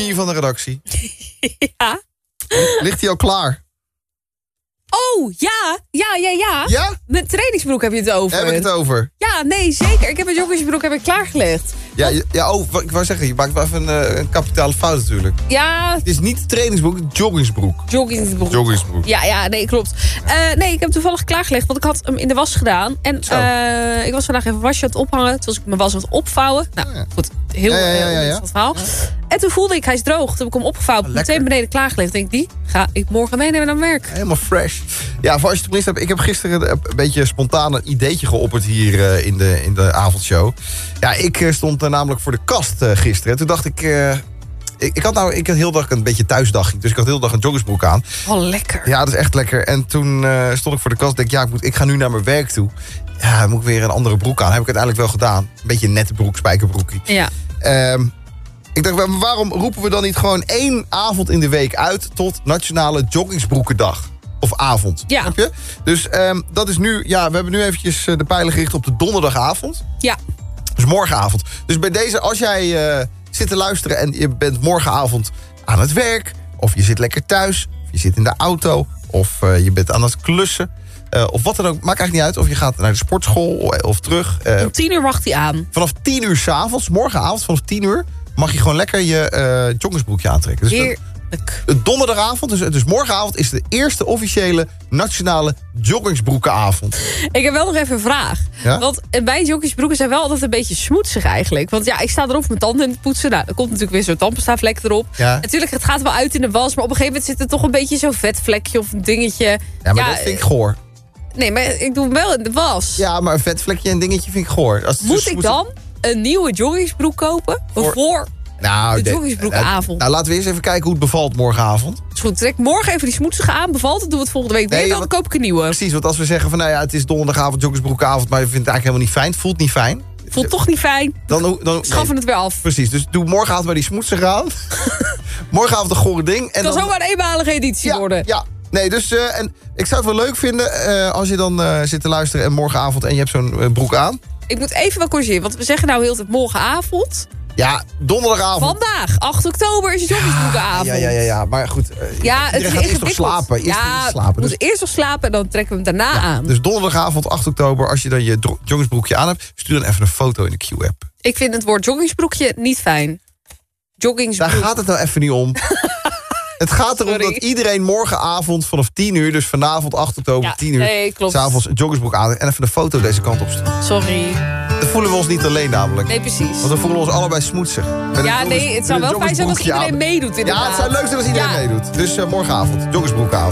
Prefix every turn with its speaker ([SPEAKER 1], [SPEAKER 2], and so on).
[SPEAKER 1] hier van de redactie.
[SPEAKER 2] Ja.
[SPEAKER 1] Ligt hij al klaar?
[SPEAKER 2] Oh, ja.
[SPEAKER 1] Ja?
[SPEAKER 2] Met trainingsbroek heb je het over.
[SPEAKER 1] Heb ik het over?
[SPEAKER 2] Ja, nee, zeker. Ik heb een joggingsbroek klaargelegd.
[SPEAKER 1] Ik wou zeggen, je maakt wel even een kapitale fout natuurlijk.
[SPEAKER 2] Ja.
[SPEAKER 1] Het is niet de trainingsbroek, het joggingsbroek.
[SPEAKER 2] Joggingsbroek. Ja, nee, klopt. Nee, ik heb hem toevallig klaargelegd, want ik had hem in de was gedaan. En ik was vandaag even wasje aan het ophangen. Toen was ik mijn was aan het opvouwen. Nou, goed. Heel interessant verhaal. Ja. En toen voelde ik, hij is droog. Toen heb ik hem opgevouwen, meteen beneden klaargelegd. Denk ik, die ga ik morgen meenemen naar werk. Helemaal
[SPEAKER 1] fresh. Ja, voor als je het gemist hebt, ik heb gisteren een beetje spontaan een ideetje geopperd hier in de avondshow. Ja, ik stond namelijk voor de kast gisteren. Toen dacht ik... Ik had heel de dag een beetje thuisdag. Dus ik had de hele dag een joggingsbroek aan.
[SPEAKER 2] Oh, lekker.
[SPEAKER 1] Ja, dat is echt lekker. En toen stond ik voor de kast en denk ik ga nu naar mijn werk toe. Ja, dan moet ik weer een andere broek aan. Heb ik uiteindelijk wel gedaan. Een beetje een nette broek, spijkerbroekie.
[SPEAKER 2] Ja.
[SPEAKER 1] Ik dacht, waarom roepen we dan niet gewoon 1 avond in de week uit tot Nationale Joggingsbroekendag? Of avond.
[SPEAKER 2] Ja.
[SPEAKER 1] Snap je? Dus dat is nu... Ja, we hebben nu eventjes de pijlen gericht op de donderdagavond.
[SPEAKER 2] Ja.
[SPEAKER 1] Dus morgenavond. Dus bij deze, als jij zit te luisteren en je bent morgenavond aan het werk, of je zit lekker thuis, of je zit in de auto, of je bent aan het klussen, of wat dan ook, maakt eigenlijk niet uit. Of je gaat naar de sportschool of terug.
[SPEAKER 2] Om 10 mag hij aan.
[SPEAKER 1] Vanaf 10 's avonds, morgenavond vanaf 10 mag je gewoon lekker je joggingsbroekje aantrekken. Dus
[SPEAKER 2] heerlijk.
[SPEAKER 1] Donderdagavond, dus morgenavond is de eerste officiële Nationale Joggingsbroekenavond. Ik
[SPEAKER 2] heb wel nog even een vraag.
[SPEAKER 1] Ja?
[SPEAKER 2] Want mijn joggingsbroeken zijn wel altijd een beetje smoetsig eigenlijk. Want ja, ik sta erop mijn tanden in het poetsen. Nou, er komt natuurlijk weer zo'n tandpastavlek erop.
[SPEAKER 1] Ja.
[SPEAKER 2] Natuurlijk, het gaat wel uit in de was. Maar op een gegeven moment zit er toch een beetje zo'n vetvlekje of een dingetje.
[SPEAKER 1] Ja, maar dat vind ik goor.
[SPEAKER 2] Nee, maar ik doe hem wel in de was.
[SPEAKER 1] Ja, maar een vetvlekje en dingetje vind ik goor.
[SPEAKER 2] Moet ik dan een nieuwe joggingsbroek kopen? Voor de joggingsbroekenavond.
[SPEAKER 1] Nou, laten we eerst even kijken hoe het bevalt morgenavond.
[SPEAKER 2] Is goed, trek morgen even die smoetsige aan. Bevalt het, doe het volgende week weer. Dan koop ik een nieuwe.
[SPEAKER 1] Precies, want als we zeggen van het is donderdagavond, joggingsbroekenavond, maar je vindt het eigenlijk helemaal niet fijn. Het voelt niet fijn.
[SPEAKER 2] Voelt toch niet fijn. Dan schaffen het weer af.
[SPEAKER 1] Precies, dus doe morgenavond maar die smoetsige aan. Morgenavond een gore ding.
[SPEAKER 2] Het kan zomaar een eenmalige editie worden.
[SPEAKER 1] Ja. Nee, dus en ik zou het wel leuk vinden als je dan zit te luisteren en morgenavond en je hebt zo'n broek aan.
[SPEAKER 2] Ik moet even wel corrigeren, want we zeggen nou heel het morgenavond.
[SPEAKER 1] Ja, donderdagavond.
[SPEAKER 2] Vandaag, 8 oktober, is het joggingsbroekenavond.
[SPEAKER 1] Ja, maar goed.
[SPEAKER 2] Het is
[SPEAKER 1] eerst nog slapen.
[SPEAKER 2] We moeten eerst nog slapen en dan trekken we hem daarna aan.
[SPEAKER 1] Dus donderdagavond, 8 oktober, als je dan je joggingsbroekje aan hebt, stuur dan even een foto in de Q-app.
[SPEAKER 2] Ik vind het woord joggingsbroekje niet fijn. Joggingsbroek.
[SPEAKER 1] Daar gaat het nou even niet om. Het gaat erom dat iedereen morgenavond vanaf 10 uur, dus vanavond 8 oktober, 10 uur, s'avonds een joggingsbroek aan en even een foto deze kant op stuurt.
[SPEAKER 2] Sorry.
[SPEAKER 1] Dan voelen we ons niet alleen namelijk.
[SPEAKER 2] Nee, precies.
[SPEAKER 1] Want dan voelen we ons allebei smoetsig.
[SPEAKER 2] Het zou wel fijn zijn als iedereen meedoet inderdaad.
[SPEAKER 1] Ja, het zou leuk zijn als iedereen meedoet. Dus morgenavond, joggingsbroekavond.